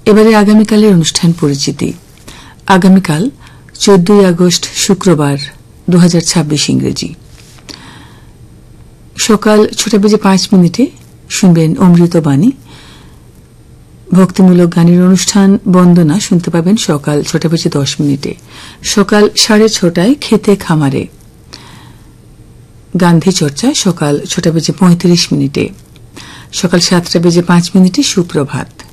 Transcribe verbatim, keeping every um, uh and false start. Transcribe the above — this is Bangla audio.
এবারে আগামীকালের অনুষ্ঠান পরিচিতি। আগামীকাল চোদ্দই আগস্ট শুক্রবার দু হাজার ছাব্বিশ ইংরেজি সকাল ছটা বেজে পাঁচ মিনিটে শুনবেন অমৃতবাণী। ভক্তিমূলক গানের অনুষ্ঠান বন্দনা শুনতে পাবেন সকাল ছটা বেজে দশ মিনিটে। সকাল সাড়ে ছটায় খেতে খামারে গান্ধী চর্চা সকাল ছটা বেজে পঁয়ত্রিশ মিনিটে। সকাল সাতটা বেজে পাঁচ মিনিটে সুপ্রভাত।